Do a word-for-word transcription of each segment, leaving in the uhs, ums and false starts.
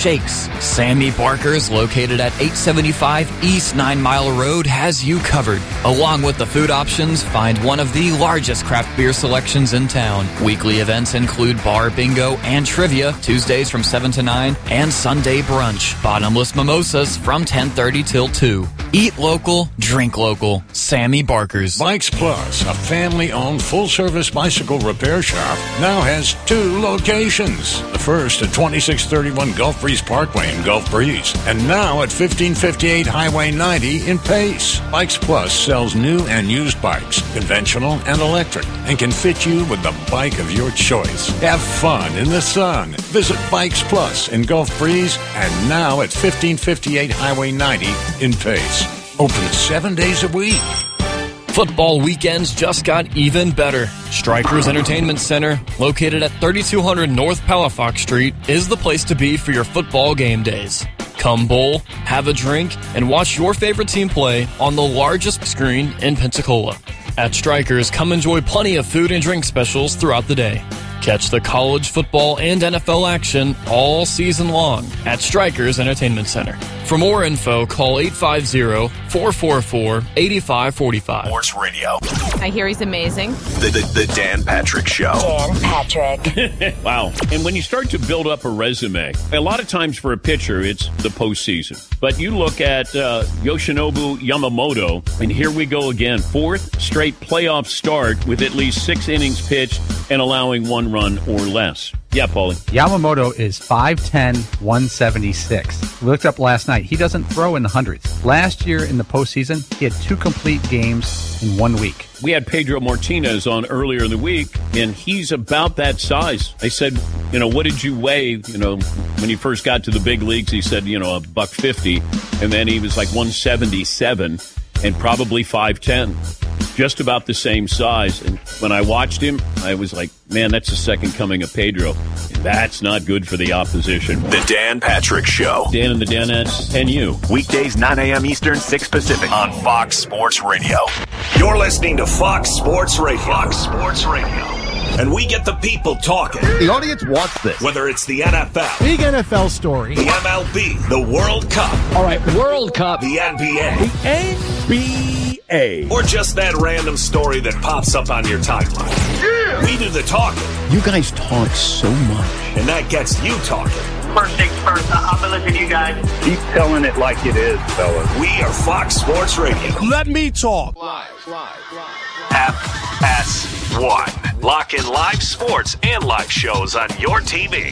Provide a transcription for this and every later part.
shakes. Sammy Barker's, located at eight seventy-five East Nine Mile Road, has you covered. Along with the food options, find one of the largest craft beer selections in town. Weekly events include bar bingo and trivia, Tuesdays from seven to nine, and Sunday brunch. Bottomless mimosas from ten thirty till two. Eat local, drink local. Sammy Barker's. Bikes Plus, a family-owned full-service bicycle repair shop, now has two locations. The first at twenty-six thirty-one Gulf Breeze Parkway in Gulf Breeze, and now at fifteen fifty-eight Highway ninety in Pace. Bikes Plus sells new and used bikes, conventional and electric, and can fit you with the bike of your choice. Have fun in the sun. Visit Bikes Plus in Gulf Breeze, and now at fifteen fifty-eight Highway ninety in Pace. Open seven days a week. Football weekends just got even better. Strikers Entertainment Center, located at thirty-two hundred North Palafox Street, is the place to be for your football game days. Come bowl, have a drink, and watch your favorite team play on the largest screen in Pensacola. At Strikers, come enjoy plenty of food and drink specials throughout the day. Catch the college, football, and N F L action all season long at Strikers Entertainment Center. For more info, call eight five zero, four four four, eight five four five. Sports Radio. I hear he's amazing. The, the, the Dan Patrick Show. Dan Patrick. Wow. And when you start to build up a resume, a lot of times for a pitcher, it's the postseason. But you look at uh, Yoshinobu Yamamoto, and here we go again. Fourth straight playoff start with at least six innings pitched and allowing one run or less. Yeah, Paulie. Yamamoto is five ten, one seventy-six. We looked up last night. He doesn't throw in the hundreds. Last year in the postseason, he had two complete games in one week. We had Pedro Martinez on earlier in the week, and he's about that size. I said, you know, what did you weigh, you know, when he first got to the big leagues? He said, you know, a buck fifty, and then he was like one seventy-seven and probably five ten. Just about the same size. And when I watched him, I was like, man, that's the second coming of Pedro. And that's not good for the opposition. The Dan Patrick Show. Dan and the Danettes and you. Weekdays, nine a.m. Eastern, six Pacific on Fox Sports Radio. You're listening to Fox Sports Radio. Fox Sports Radio. And we get the people talking. The audience wants this. Whether it's the N F L. Big N F L story. The M L B. The World Cup. All right, World Cup. The N B A. The N B A. Or just that random story that pops up on your timeline. Yeah. We do the talking. You guys talk so much. And that gets you talking. First things first, I've been listening to you guys. Keep telling it like it is, fellas. We are Fox Sports Radio. Let me talk. Live, live, live. F S one. Lock in live sports and live shows on your T V.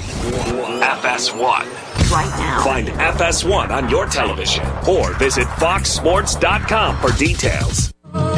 F S one. Right now. Find F S one on your television or visit fox sports dot com for details.